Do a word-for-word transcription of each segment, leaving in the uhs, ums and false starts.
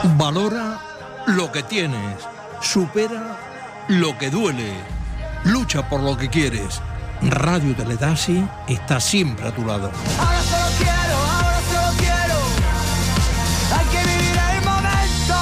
Valora lo que tienes. Supera lo que duele. Lucha por lo que quieres. Radio Teledasi está siempre a tu lado. Ahora solo quiero, ahora solo quiero. Hay que vivir el momento.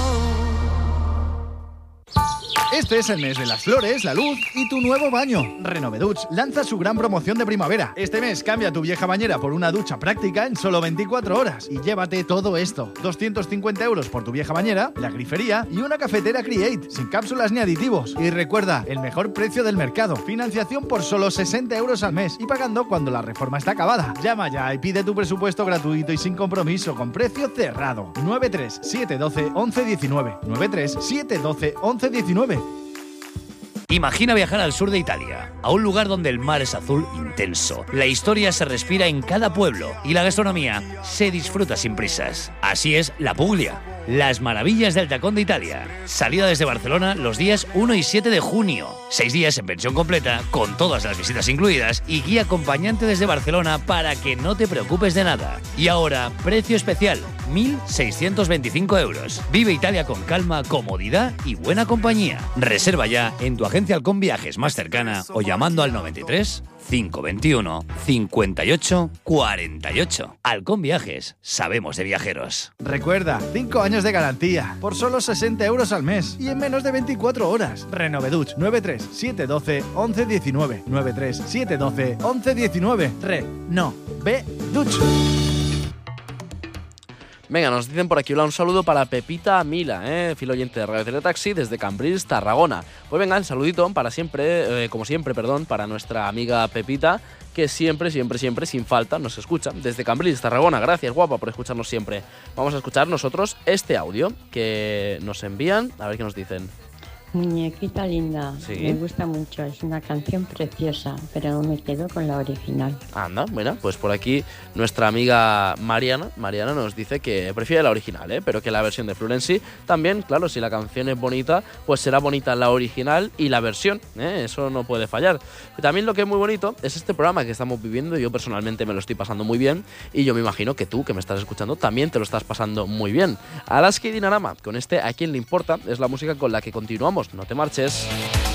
Este es el mes de las flores, la luz y tu nuevo baño. Renoveduch lanza su gran promoción de primavera. Este mes cambia tu vieja bañera por una ducha práctica en solo veinticuatro horas y llévate todo esto. doscientos cincuenta euros por tu vieja bañera, la grifería y una cafetera Create, sin cápsulas ni aditivos. Y recuerda, el mejor precio del mercado. Financiación por solo sesenta euros al mes y pagando cuando la reforma está acabada. Llama ya y pide tu presupuesto gratuito y sin compromiso con precio cerrado. nueve tres siete uno dos once diecinueve. nueve tres siete uno dos once diecinueve. Imagina viajar al sur de Italia, a un lugar donde el mar es azul intenso, la historia se respira en cada pueblo y la gastronomía se disfruta sin prisas. Así es La Puglia, las maravillas del Tacón de Italia. Salida desde Barcelona los días uno y siete de junio. Seis días en pensión completa, con todas las visitas incluidas y guía acompañante desde Barcelona para que no te preocupes de nada. Y ahora, precio especial, mil seiscientos veinticinco euros. Vive Italia con calma, comodidad y buena compañía. Reserva ya en tu agencia Halcón Viajes más cercana o llamando al noventa y tres, cinco veintiuno, cincuenta y ocho, cuarenta y ocho. Halcón Viajes, sabemos de viajeros. Recuerda, cinco años de garantía por solo sesenta euros al mes y en menos de veinticuatro horas. Renoveduch nueve tres siete uno dos once diecinueve. nueve tres siete uno dos once diecinueve. Re, no, ve, duch. Venga, nos dicen por aquí, hola, un saludo para Pepita Mila, eh, fiel oyente de Radio Teletaxi desde Cambrils, Tarragona. Pues venga, el saludito para siempre, eh, como siempre, perdón, para nuestra amiga Pepita, que siempre, siempre, siempre, sin falta, nos escucha desde Cambrils, Tarragona. Gracias, guapa, por escucharnos siempre. Vamos a escuchar nosotros este audio que nos envían, a ver qué nos dicen. Muñequita linda, sí. Me gusta mucho, es una canción preciosa, pero me quedo con la original. Anda, bueno, pues por aquí nuestra amiga Mariana, Mariana nos dice que prefiere la original, ¿eh? Pero que la versión de Fluency también, claro, si la canción es bonita, pues será bonita la original y la versión, ¿eh? Eso no puede fallar. Y también lo que es muy bonito es este programa que estamos viviendo, yo personalmente me lo estoy pasando muy bien y yo me imagino que tú, que me estás escuchando, también te lo estás pasando muy bien. Alaska y Dinarama, con este ¿A quién le importa? Es la música con la que continuamos. No te marches.